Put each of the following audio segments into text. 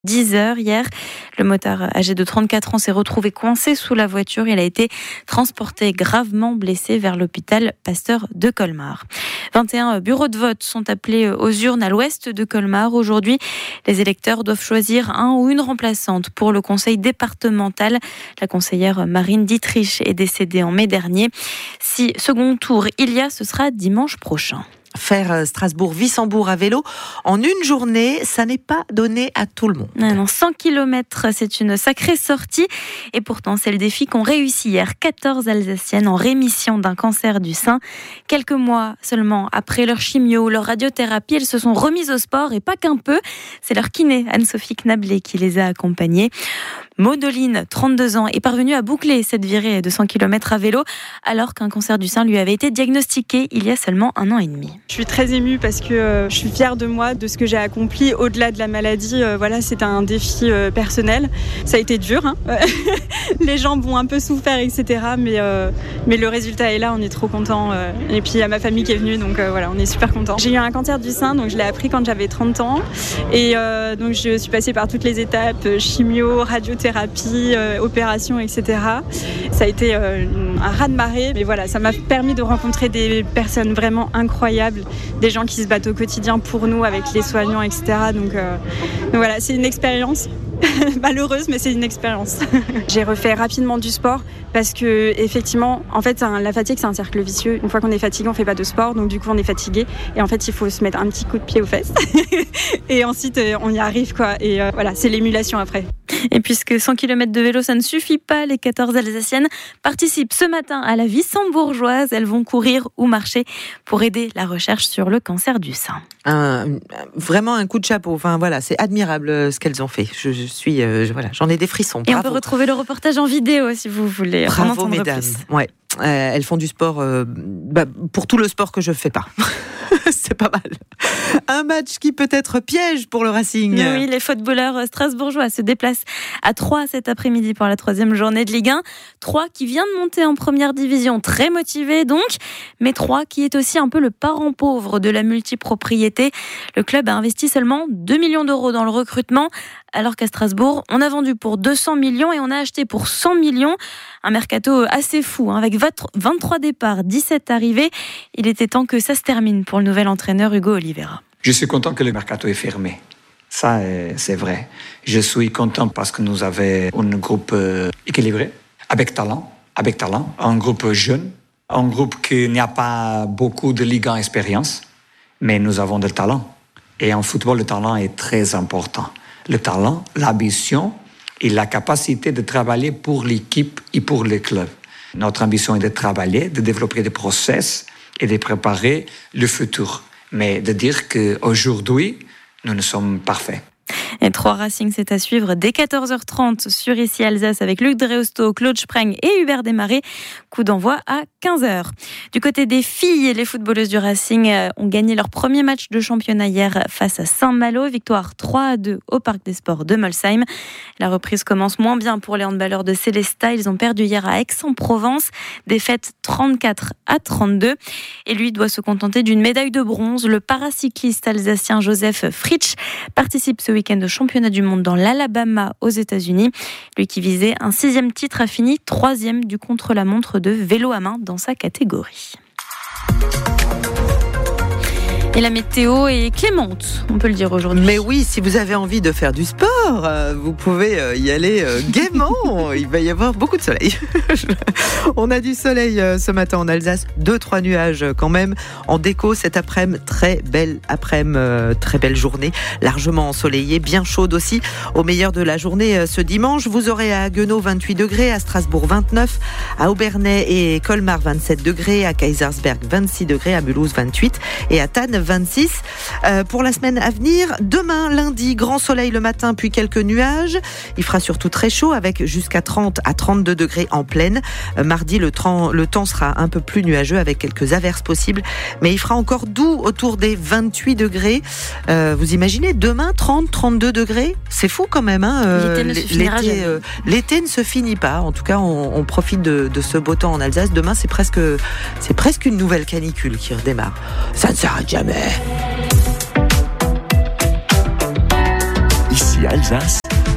10h hier. Le motard âgé de 34 ans s'est retrouvé coincé sous la voiture. Il a été transporté gravement blessé vers l'hôpital Pasteur de Colmar. 21 bureaux de vote sont appelés aux urnes à l'ouest de Colmar. Aujourd'hui, les électeurs doivent choisir un ou une remplaçante pour le conseil départemental. La conseillère Marine Dietrich est décédée en mai dernier. Si second tour ce sera dimanche prochain. Faire Strasbourg-Wissembourg à vélo en une journée, ça n'est pas donné à tout le monde. Non, 100 km, c'est une sacrée sortie. Et pourtant, c'est le défi qu'ont réussi hier 14 Alsaciennes en rémission d'un cancer du sein. Quelques mois seulement après leur chimio, leur radiothérapie, elles se sont remises au sport et pas qu'un peu. C'est leur kiné, Anne-Sophie Knablé, qui les a accompagnées. Maudeline, 32 ans, est parvenue à boucler cette virée de 100 km à vélo alors qu'un cancer du sein lui avait été diagnostiqué il y a seulement 1 an et demi. Je suis très émue parce que je suis fière de moi, de ce que j'ai accompli au-delà de la maladie. C'est un défi personnel. Ça a été dur, hein. Les jambes ont un peu souffert, etc. Mais le résultat est là, on est trop contents. Et puis il y a ma famille qui est venue, donc on est super contents. J'ai eu un cancer du sein, donc je l'ai appris quand j'avais 30 ans. Et donc je suis passée par toutes les étapes, chimio, radiothérapie, opération, etc. Ça a été un raz-de-marée, mais ça m'a permis de rencontrer des personnes vraiment incroyables, des gens qui se battent au quotidien pour nous avec les soignants, etc. Donc c'est une expérience. Malheureuse, mais c'est une expérience. J'ai refait rapidement du sport parce que effectivement, en fait, la fatigue, c'est un cercle vicieux. Une fois qu'on est fatigué, on fait pas de sport, donc du coup, on est fatigué. Et en fait, il faut se mettre un petit coup de pied aux fesses. Et ensuite, on y arrive, quoi. Et c'est l'émulation après. Et puisque 100 km de vélo, ça ne suffit pas, les 14 Alsaciennes participent ce matin à la Wissembourgeoise. Elles vont courir ou marcher pour aider la recherche sur le cancer du sein. Vraiment un coup de chapeau. C'est admirable ce qu'elles ont fait. J'en ai des frissons. Bravo. Et on peut retrouver le reportage en vidéo si vous voulez. Bravo mesdames. Ouais. Elles font du sport pour tout le sport que je fais pas. C'est pas mal. Un match qui peut être piège pour le Racing. Oui, les footballeurs strasbourgeois se déplacent à Troyes cet après-midi pour la 3e journée de Ligue 1. Troyes qui vient de monter en première division, très motivé donc, mais Troyes qui est aussi un peu le parent pauvre de la multipropriété. Le club a investi seulement 2 millions d'euros dans le recrutement, alors qu'à Strasbourg, on a vendu pour 200 millions et on a acheté pour 100 millions. Un mercato assez fou, avec 23 départs, 17 arrivées. Il était temps que ça se termine pour le nouvel entraîneur Hugo Oliveira. Je suis content que le mercato est fermé. Ça, c'est vrai. Je suis content parce que nous avons un groupe équilibré, avec talent, un groupe jeune, un groupe qui n'a pas beaucoup de Ligue 1 expérience, mais nous avons du talent. Et en football, le talent est très important. Le talent, l'ambition et la capacité de travailler pour l'équipe et pour le club. Notre ambition est de travailler, de développer des process et de préparer le futur. Mais de dire qu'aujourd'hui, nous ne sommes parfaits. Et Troyes Racing, c'est à suivre dès 14h30 sur Ici Alsace avec Luc Dreosto, Claude Spreng et Hubert Desmarais. Coup d'envoi à 15h. Du côté des filles, les footballeuses du Racing ont gagné leur premier match de championnat hier face à Saint-Malo. Victoire 3-2 au Parc des Sports de Molsheim. La reprise commence moins bien pour les handballeurs de Célestat. Ils ont perdu hier à Aix-en-Provence. Défaite 34-32. Et lui doit se contenter d'une médaille de bronze. Le paracycliste alsacien Joseph Fritsch participe ce week-end au championnat du monde dans l'Alabama aux États-Unis. Lui qui visait un 6e titre a fini 3e du contre-la-montre de vélo à main dans sa catégorie. Et la météo est clémente, on peut le dire aujourd'hui. Mais oui, si vous avez envie de faire du sport, vous pouvez y aller gaiement. Il va y avoir beaucoup de soleil. On a du soleil ce matin en Alsace, 2-3 nuages quand même. En déco cet après-midi, très belle journée, largement ensoleillée, bien chaude aussi. Au meilleur de la journée ce dimanche, vous aurez à Haguenau 28 degrés, à Strasbourg 29, à Obernai et Colmar 27 degrés, à Kaisersberg 26 degrés, à Mulhouse 28 et à Thann 26. Pour la semaine à venir, demain lundi, grand soleil le matin puis quelques nuages. Il fera surtout très chaud avec jusqu'à 30 à 32 degrés en pleine. Mardi, le temps sera un peu plus nuageux avec quelques averses possibles, mais il fera encore doux autour des 28 degrés. Vous imaginez demain 30-32 degrés? C'est fou quand même. L'été ne se finit pas. En tout cas, on profite de ce beau temps en Alsace. Demain, c'est presque une nouvelle canicule qui redémarre. Ça ne s'arrête jamais. Ici Ici Alsace.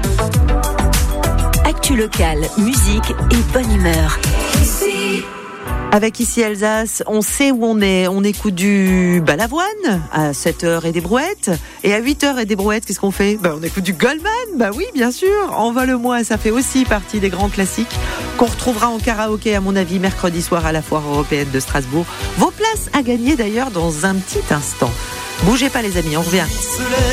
Actu locale, musique et bonne humeur. Avec Ici Alsace, on sait où on est. On écoute du Balavoine à 7h et des brouettes. Et à 8h et des brouettes, qu'est-ce qu'on fait ? On écoute du Goldman. Oui, bien sûr. Envole-moi, ça fait aussi partie des grands classiques qu'on retrouvera en karaoké, à mon avis, mercredi soir à la Foire européenne de Strasbourg. Vos places à gagner d'ailleurs dans un petit instant. Bougez pas les amis, on revient.